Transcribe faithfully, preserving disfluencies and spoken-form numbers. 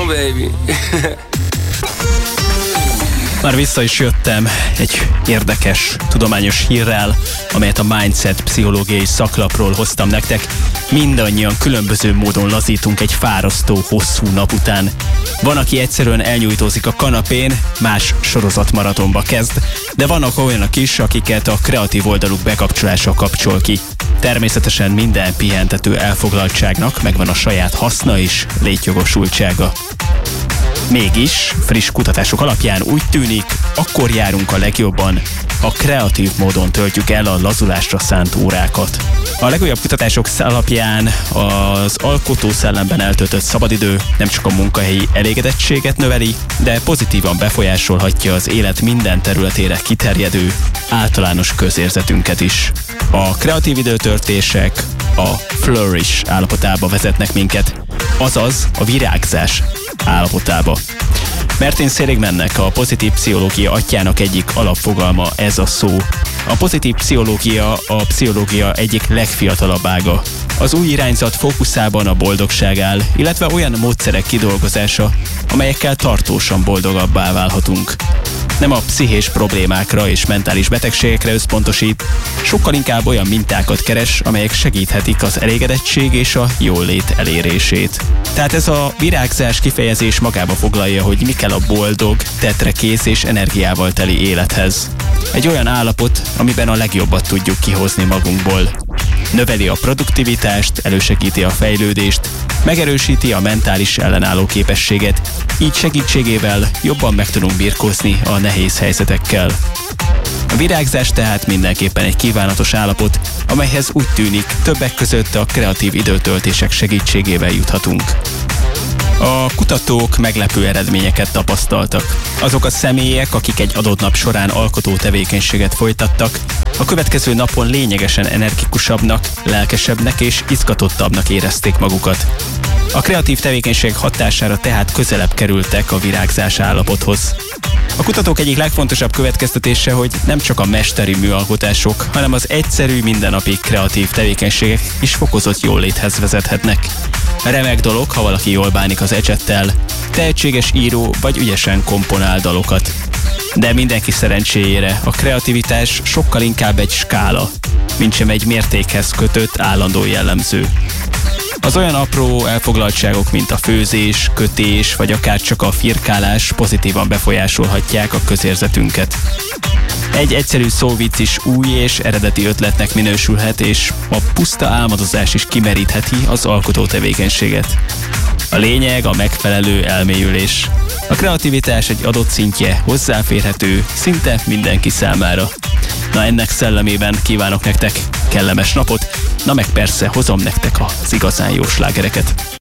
on, baby. Már vissza is jöttem egy érdekes tudományos hírrel, amelyet a Mindset pszichológiai szaklapról hoztam nektek. Mindannyian különböző módon lazítunk egy fárasztó, hosszú nap után. Van, aki egyszerűen elnyújtózik a kanapén, más sorozatmaratonba kezd, de vannak olyanok is, akiket a kreatív oldaluk bekapcsolása kapcsol ki. Természetesen minden pihentető elfoglaltságnak megvan a saját haszna és létjogosultsága. Mégis, friss kutatások alapján úgy tűnik, akkor járunk a legjobban, ha kreatív módon töltjük el a lazulásra szánt órákat. A legújabb kutatások alapján az alkotó szellemben eltöltött szabadidő nem csak a munkahelyi elégedettséget növeli, de pozitívan befolyásolhatja az élet minden területére kiterjedő általános közérzetünket is. A kreatív időtöltések a flourish állapotába vezetnek minket, azaz a virágzás állapotába. Martin Seligmannek, a pozitív pszichológia atyjának egyik alapfogalma ez a szó. A pozitív pszichológia a pszichológia egyik legfiatalabb ága. Az új irányzat fókuszában a boldogság áll, illetve olyan módszerek kidolgozása, amelyekkel tartósan boldogabbá válhatunk. Nem a pszichés problémákra és mentális betegségekre összpontosít, sokkal inkább olyan mintákat keres, amelyek segíthetik az elégedettség és a jólét elérését. Tehát ez a virágzás kifejezés magába foglalja, hogy mi kell a boldog, tetrekész és energiával teli élethez. Egy olyan állapot, amiben a legjobbat tudjuk kihozni magunkból. Növeli a produktivitást, elősegíti a fejlődést, megerősíti a mentális ellenálló képességet, így segítségével jobban meg tudunk birkózni a nehéz helyzetekkel. A virágzás tehát mindenképpen egy kívánatos állapot, amelyhez úgy tűnik, többek között a kreatív időtöltések segítségével juthatunk. A kutatók meglepő eredményeket tapasztaltak. Azok a személyek, akik egy adott nap során alkotó tevékenységet folytattak, a következő napon lényegesen energikusabbnak, lelkesebbnek és izgatottabbnak érezték magukat. A kreatív tevékenység hatására tehát közelebb kerültek a virágzás állapothoz. A kutatók egyik legfontosabb következtetése, hogy nem csak a mesteri műalkotások, hanem az egyszerű mindennapi kreatív tevékenységek is fokozott jóléthez vezethetnek. Remek dolog, ha valaki jól bánik az ecsettel, tehetséges író vagy ügyesen komponál dalokat. De mindenki szerencséjére a kreativitás sokkal inkább egy skála, mintsem egy mértékhez kötött állandó jellemző. Az olyan apró elfoglaltságok, mint a főzés, kötés, vagy akár csak a firkálás pozitívan befolyásolhatják a közérzetünket. Egy egyszerű szóvic is új és eredeti ötletnek minősülhet, és a puszta álmodozás is kimerítheti az alkotó tevékenységet. A lényeg a megfelelő elmélyülés. A kreativitás egy adott szintje hozzáférhető szinte mindenki számára. Na, ennek szellemében kívánok nektek kellemes napot, na meg persze hozom nektek az igazán jó slágereket.